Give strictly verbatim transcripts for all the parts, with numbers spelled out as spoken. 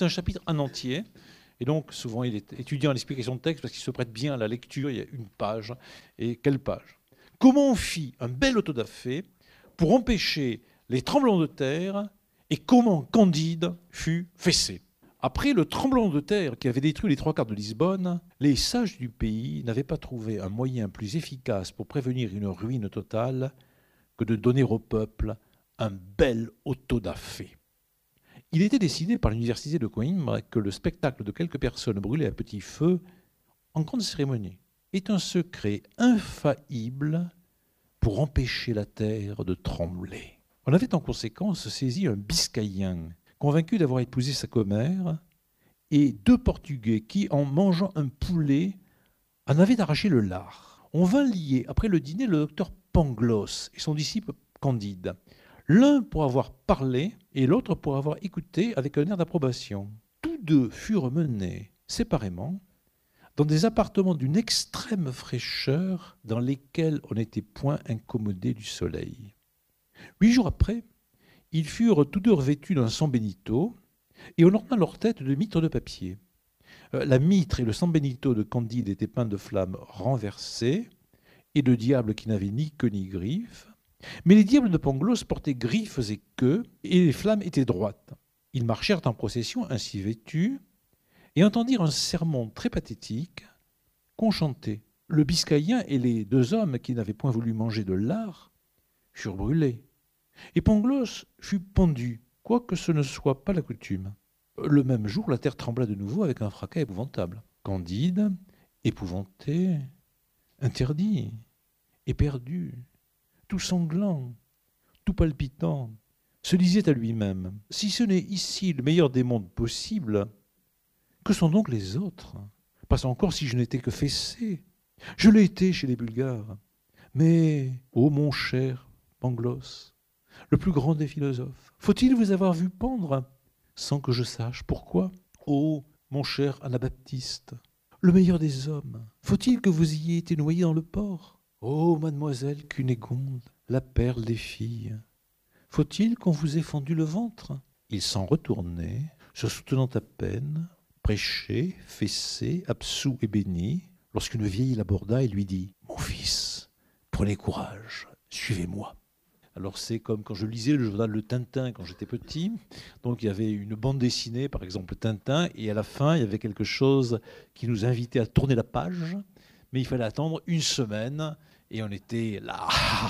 c'est un chapitre en entier. Et donc, souvent, il est étudié en explication de texte parce qu'il se prête bien à la lecture. Il y a une page. Et quelle page? Comment on fit un bel autodafé pour empêcher les tremblements de terre et comment Candide fut fessé. Après le tremblement de terre qui avait détruit les trois quarts de Lisbonne, les sages du pays n'avaient pas trouvé un moyen plus efficace pour prévenir une ruine totale que de donner au peuple un bel autodafé. Il était décidé par l'université de Coimbra que le spectacle de quelques personnes brûlées à petit feu en grande cérémonie est un secret infaillible pour empêcher la terre de trembler. On avait en conséquence saisi un Biscayen, convaincu d'avoir épousé sa commère, et deux Portugais qui, en mangeant un poulet, en avaient arraché le lard. On vint lier, après le dîner, le docteur Pangloss et son disciple Candide, l'un pour avoir parlé et l'autre pour avoir écouté avec un air d'approbation. Tous deux furent menés séparément dans des appartements d'une extrême fraîcheur dans lesquels on n'était point incommodé du soleil. Huit jours après, ils furent tous deux revêtus d'un San Benito et on orna leur tête de mitres de papier. La mitre et le San Benito de Candide étaient peints de flammes renversées et de diables qui n'avaient ni queue ni griffes, mais les diables de Pangloss portaient griffes et queues et les flammes étaient droites. Ils marchèrent en procession ainsi vêtus et entendirent un sermon très pathétique qu'on chantait. Le Biscayen et les deux hommes qui n'avaient point voulu manger de lard furent brûlés. Et Pangloss fut pendu, quoique ce ne soit pas la coutume. Le même jour, la terre trembla de nouveau avec un fracas épouvantable. Candide, épouvanté, interdit, éperdu, tout sanglant, tout palpitant, se disait à lui-même, « Si ce n'est ici le meilleur des mondes possibles, que sont donc les autres? Pas encore si je n'étais que fessé. Je l'ai été chez les Bulgares. Mais, ô mon cher Pangloss, le plus grand des philosophes, faut-il vous avoir vu pendre sans que je sache pourquoi? Ô mon cher Anabaptiste, le meilleur des hommes, faut-il que vous ayez été noyé dans le port? Ô mademoiselle Cunégonde, la perle des filles, faut-il qu'on vous ait fendu le ventre? Il s'en retournait, se soutenant à peine, prêché, fessé, absous et béni, lorsqu'une vieille l'aborda et lui dit « Mon fils, prenez courage, suivez-moi ». Alors c'est comme quand je lisais le journal Le Tintin quand j'étais petit. Donc il y avait une bande dessinée, par exemple Tintin, et à la fin il y avait quelque chose qui nous invitait à tourner la page, mais il fallait attendre une semaine et on était là.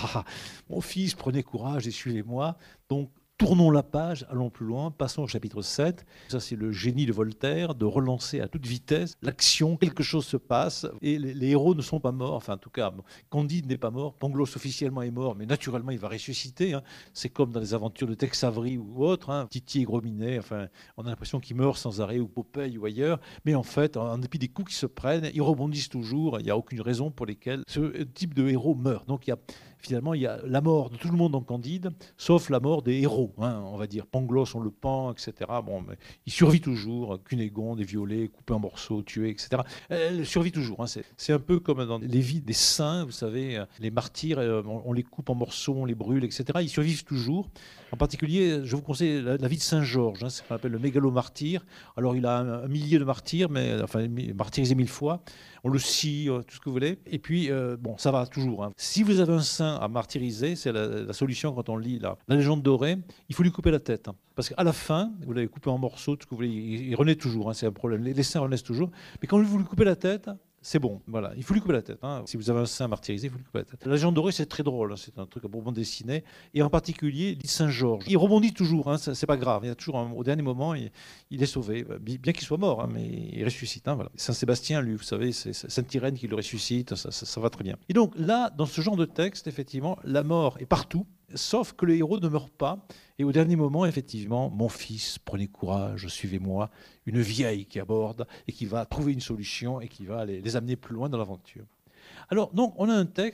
Mon fils, prenez courage et suivez-moi. Donc tournons la page, allons plus loin, passons au chapitre sept. Ça, c'est le génie de Voltaire, de relancer à toute vitesse l'action, quelque chose se passe, et les, les héros ne sont pas morts. Enfin, en tout cas, Candide n'est pas mort, Pangloss officiellement est mort, mais naturellement, il va ressusciter. Hein. C'est comme dans les aventures de Tex Avery ou autre, hein. Titi et Gros-Minet, enfin, on a l'impression qu'ils meurent sans arrêt, ou Popeye ou ailleurs, mais en fait, en dépit des coups qui se prennent, ils rebondissent toujours, il n'y a aucune raison pour lesquelles ce type de héros meurt. Donc, il y a finalement, il y a la mort de tout le monde dans Candide, sauf la mort des héros, hein, on va dire. Pangloss, on le pend, et cetera. Bon, mais il survit toujours. Cunégonde est violée, coupée en morceaux, tuée, et cetera. Elle survit toujours. Hein. C'est, c'est un peu comme dans les vies des saints, vous savez, les martyrs, on, on les coupe en morceaux, on les brûle, et cetera. Ils survivent toujours. En particulier, je vous conseille la, la vie de Saint Georges, hein, c'est ce qu'on appelle le mégalo-martyr. Alors, il a un, un millier de martyrs, mais enfin, martyrisé mille fois. On le scie, tout ce que vous voulez. Et puis, euh, bon, ça va toujours. Hein. Si vous avez un saint à martyriser, c'est la, la solution quand on lit la, la légende dorée, il faut lui couper la tête. Hein. Parce qu'à la fin, vous l'avez coupé en morceaux, tout ce que vous voulez, il, il renaît toujours, hein, c'est un problème. Les, les saints renaissent toujours. Mais quand vous lui coupez la tête, c'est bon, voilà. Il faut lui couper la tête. Hein. Si vous avez un saint martyrisé, il faut lui couper la tête. La légende dorée, c'est très drôle. Hein. C'est un truc à bourbon dessiné. Et en particulier, l'île Saint-Georges. Il rebondit toujours, hein. C'est pas grave. Il y a toujours, un, au dernier moment, il, il est sauvé. Bien qu'il soit mort, hein, mais il ressuscite. Hein, voilà. Saint-Sébastien, lui, vous savez, c'est Sainte-Irène qui le ressuscite. Ça, ça, ça va très bien. Et donc là, dans ce genre de texte, effectivement, la mort est partout. Sauf que le héros ne meurt pas. Et au dernier moment, effectivement, mon fils, prenez courage, suivez-moi. Une vieille qui aborde et qui va trouver une solution et qui va les, les amener plus loin dans l'aventure. Alors, donc, on a un texte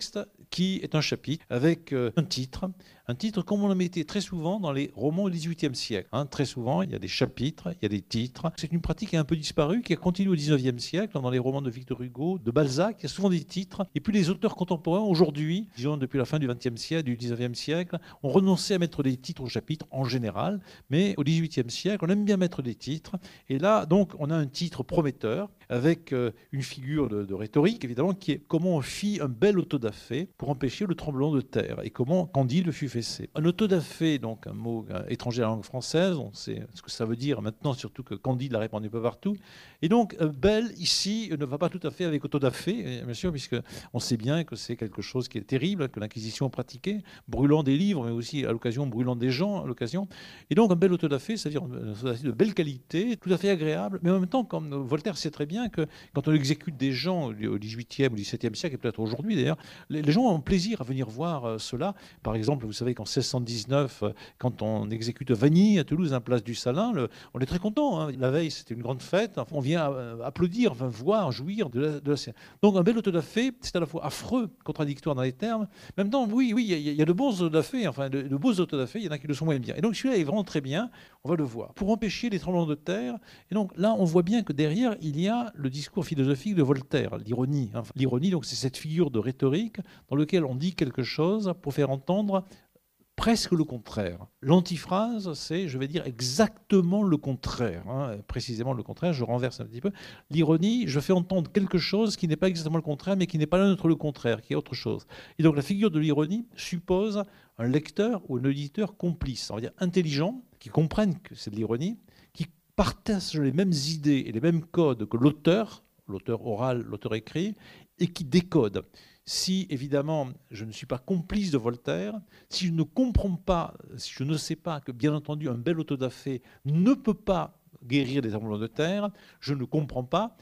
qui est un chapitre avec euh, un titre, un titre comme on le mettait très souvent dans les romans du dix-huitième siècle. Hein. Très souvent, il y a des chapitres, il y a des titres. C'est une pratique qui a un peu disparu, qui a continué au dix-neuvième siècle, dans les romans de Victor Hugo, de Balzac, il y a souvent des titres. Et puis les auteurs contemporains, aujourd'hui, disons depuis la fin du vingtième siècle, du dix-neuvième siècle, ont renoncé à mettre des titres aux chapitres en général, mais au dix-huitième siècle, on aime bien mettre des titres. Et là, donc, on a un titre prometteur, avec euh, une figure de, de rhétorique, évidemment, qui est comment on fit un bel autodafé pour empêcher le tremblement de terre, et comment Candide fut fessé. Un autodafé, donc un mot euh, étranger à la langue française, on sait ce que ça veut dire maintenant, surtout que Candide l'a répandu peu partout. Et donc, euh, bel, ici, ne va pas tout à fait avec autodafé, bien sûr, puisqu'on sait bien que c'est quelque chose qui est terrible, que l'Inquisition pratiquait, brûlant des livres, mais aussi à l'occasion, brûlant des gens à l'occasion. Et donc, un bel autodafé, c'est-à-dire un autodafé de belle qualité, tout à fait agréable, mais en même temps, comme Voltaire sait très bien que quand on exécute des gens au dix-huitième ou dix-septième siècle, et peut-être aujourd'hui d'ailleurs, les, les gens ont plaisir à venir voir euh, cela. Par exemple, vous savez qu'en seize cent dix-neuf, euh, quand on exécute Vanny à Toulouse, en place du Salin, le, on est très content. Hein. La veille, c'était une grande fête. Enfin, on vient euh, applaudir, enfin, voir, jouir de la, de la scène. Donc, un bel autodafé, c'est à la fois affreux, contradictoire dans les termes. En même temps, oui, oui, il y, y, a de bons autodafés, enfin, de, de beaux autodafés, il y en a qui le sont moins bien. Et donc, celui-là est vraiment très bien, on va le voir. Pour empêcher les tremblements de terre, et donc là, on voit bien que derrière, il y a le discours philosophique de Voltaire, l'ironie. Hein. L'ironie, donc, c'est cette figure de rhétorique dans laquelle on dit quelque chose pour faire entendre presque le contraire. L'antiphrase, c'est, je vais dire, exactement le contraire, hein, précisément le contraire, je renverse un petit peu. L'ironie, je fais entendre quelque chose qui n'est pas exactement le contraire, mais qui n'est pas l'un entre le contraire, qui est autre chose. Et donc la figure de l'ironie suppose un lecteur ou un auditeur complice, on va dire intelligent, qui comprenne que c'est de l'ironie, qui partagent les mêmes idées et les mêmes codes que l'auteur, l'auteur oral, l'auteur écrit, et qui décode. Si, évidemment, je ne suis pas complice de Voltaire, si je ne comprends pas, si je ne sais pas que, bien entendu, un bel autodafé ne peut pas guérir des tremblements de terre, je ne comprends pas